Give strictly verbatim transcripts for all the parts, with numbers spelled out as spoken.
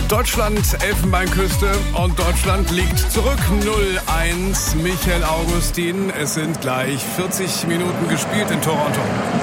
Deutschland, Elfenbeinküste und Deutschland liegt zurück. null eins, Michael Augustin. Es sind gleich vierzig Minuten gespielt in Toronto.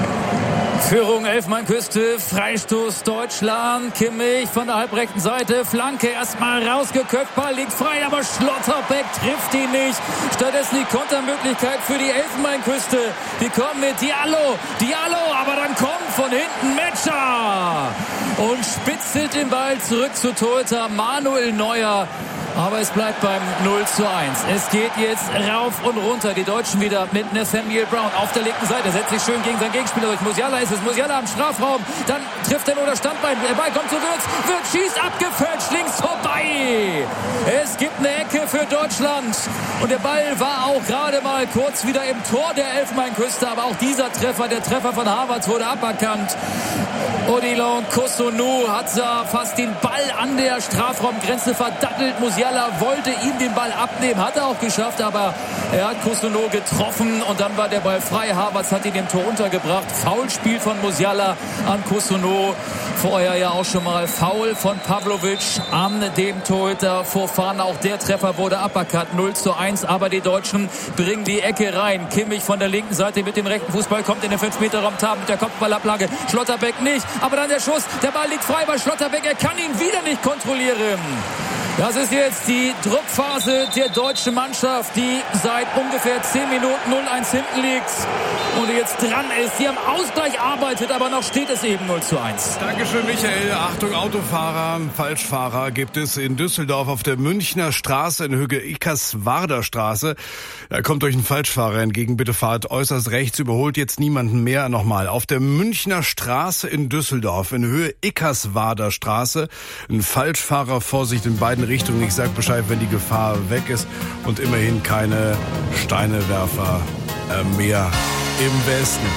Führung Elfenbeinküste, Freistoß Deutschland, Kimmich von der halbrechten Seite, Flanke erstmal rausgeköpft, Ball liegt frei, aber Schlotterbeck trifft ihn nicht. Stattdessen die Kontermöglichkeit für die Elfenbeinküste. Die kommen mit Diallo, Diallo, aber dann kommt von hinten Metscher und spitzelt den Ball zurück zu Torhüter Manuel Neuer. Aber es bleibt beim null zu eins. Es geht jetzt rauf und runter. Die Deutschen wieder mit Nathaniel Brown auf der linken Seite. Setzt sich schön gegen seinen Gegenspieler durch. Musiala ist es. Musiala am Strafraum. Dann trifft er nur das Standbein. Der Ball kommt zu Wirtz. Wirtz schießt abgefälscht. Links vorbei. Es gibt eine Ecke für Deutschland. Und der Ball war auch gerade mal kurz wieder im Tor der Elfenbeinküste. Aber auch dieser Treffer, der Treffer von Havertz, wurde aberkannt. Odilon Cossonu hat da fast den Ball an der Strafraumgrenze verdattelt. Musiala wollte ihm den Ball abnehmen, hat er auch geschafft, aber er hat Cossonu getroffen und dann war der Ball frei. Havertz hat ihn im Tor untergebracht. Foulspiel von Musiala an Cossonu. Vorher ja auch schon mal Foul von Pavlovic an dem Torhüter Fofana. Auch der Treffer wurde aberkannt. null zu eins, aber die Deutschen bringen die Ecke rein. Kimmich von der linken Seite mit dem rechten Fußball kommt in den fünf Meter Raum. Tar mit der Kopfballablage. Schlotterbeck nicht. Aber dann der Schuss, der Ball liegt frei bei Schlotterbeck, er kann ihn wieder nicht kontrollieren. Das ist jetzt die Druckphase der deutschen Mannschaft, die seit ungefähr zehn Minuten null eins hinten liegt und jetzt dran ist. Die am Ausgleich arbeitet, aber noch steht es eben null zu eins. Dankeschön, Michael. Achtung, Autofahrer, Falschfahrer gibt es in Düsseldorf auf der Münchner Straße in Höhe Ickerswarder Straße. Da kommt euch ein Falschfahrer entgegen. Bitte fahrt äußerst rechts, überholt jetzt niemanden mehr. Nochmal, auf der Münchner Straße in Düsseldorf in Höhe Ickerswarder Straße. Ein Falschfahrer, Vorsicht in beiden Richtungen. Ich sag Bescheid, wenn die Gefahr weg ist und immerhin keine Steinewerfer äh, mehr im Westen.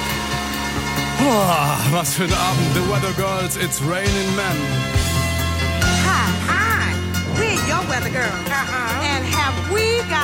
Boah, was für ein Abend. The Weather Girls, it's raining men. Hi, hi. We're your weather girls. Uh-huh. And have we got